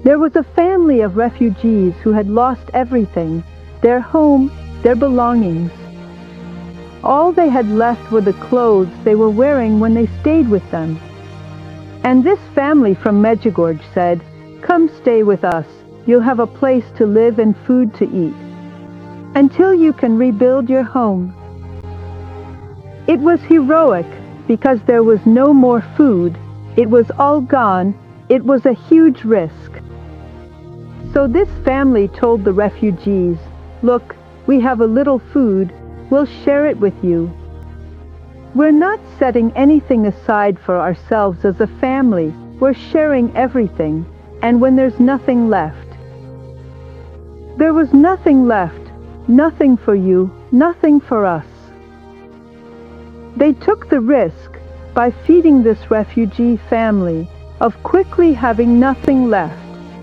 There was a family of refugees who had lost everything, their home, their belongings. All they had left were the clothes they were wearing when they stayed with them. And this family from Medjugorje said, "Come stay with us. You'll have a place to live and food to eat, until you can rebuild your home." It was heroic because there was no more food. It was all gone. It was a huge risk. So this family told the refugees, "Look, we have a little food. We'll share it with you. We're not setting anything aside for ourselves as a family. We're sharing everything. And when there's nothing left." There was nothing left. Nothing for you, nothing for us. They took the risk by feeding this refugee family of quickly having nothing left.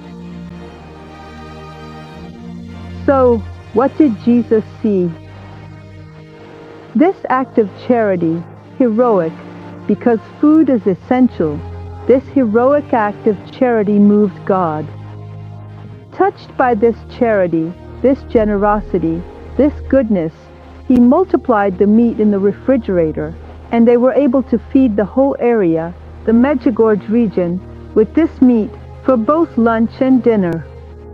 So, what did Jesus see? This act of charity, heroic, because food is essential, this heroic act of charity moved God. Touched by this charity, this generosity, this goodness, He multiplied the meat in the refrigerator, and they were able to feed the whole area, the Medjugorje region, with this meat for both lunch and dinner.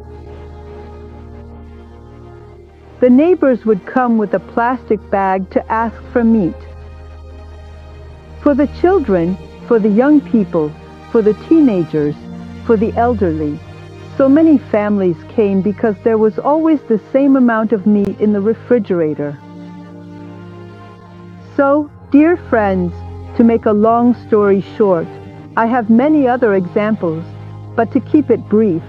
The neighbors would come with a plastic bag to ask for meat. For the children, for the young people, for the teenagers, for the elderly, so many families came because there was always the same amount of meat in the refrigerator. So, dear friends, to make a long story short, I have many other examples, but to keep it brief,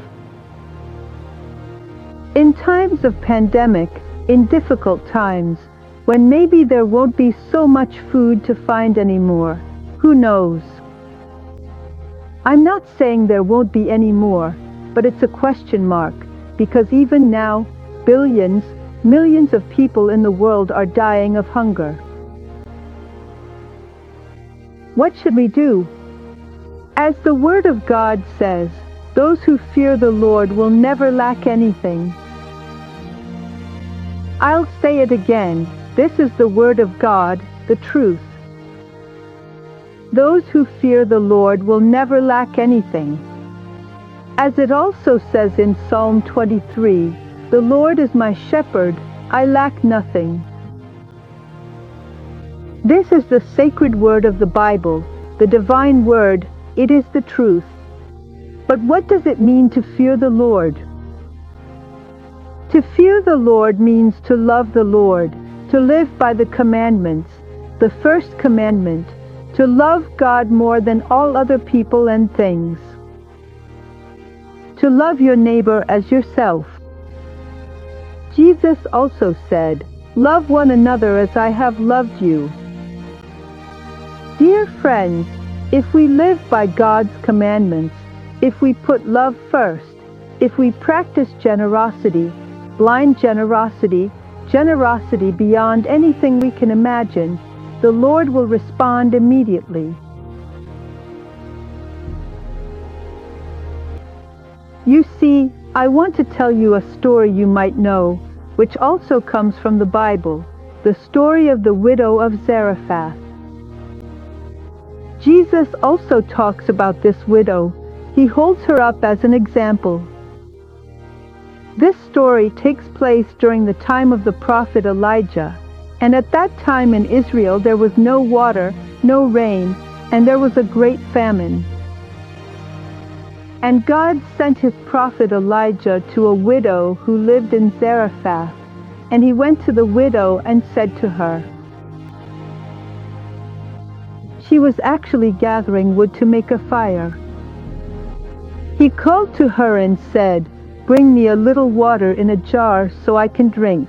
in times of pandemic, in difficult times, when maybe there won't be so much food to find anymore, who knows? I'm not saying there won't be any more, but it's a question mark, because even now, billions, millions of people in the world are dying of hunger. What should we do? As the Word of God says, those who fear the Lord will never lack anything. I'll say it again. This is the Word of God, the truth. Those who fear the Lord will never lack anything. As it also says in Psalm 23, "The Lord is my shepherd, I lack nothing." This is the sacred word of the Bible, the divine word. It is the truth. But what does it mean to fear the Lord? To fear the Lord means to love the Lord, to live by the commandments. The first commandment, to love God more than all other people and things. To love your neighbor as yourself. Jesus also said, "Love one another as I have loved you." Dear friends, if we live by God's commandments, if we put love first, if we practice generosity, blind generosity, generosity beyond anything we can imagine, the Lord will respond immediately. You see, I want to tell you a story you might know, which also comes from the Bible, the story of the widow of Zarephath. Jesus also talks about this widow. He holds her up as an example. This story takes place during the time of the prophet Elijah, and at that time in Israel there was no water, no rain, and there was a great famine. And God sent His prophet Elijah to a widow who lived in Zarephath, and he went to the widow and said to her, she was actually gathering wood to make a fire. He called to her and said, "Bring me a little water in a jar so I can drink."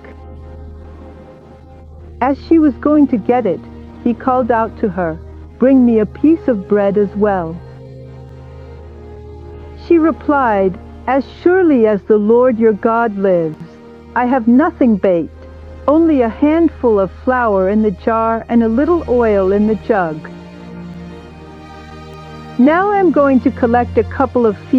As she was going to get it, he called out to her, "Bring me a piece of bread as well." She replied, "As surely as the Lord your God lives, I have nothing baked, only a handful of flour in the jar and a little oil in the jug. Now I'm going to collect a couple of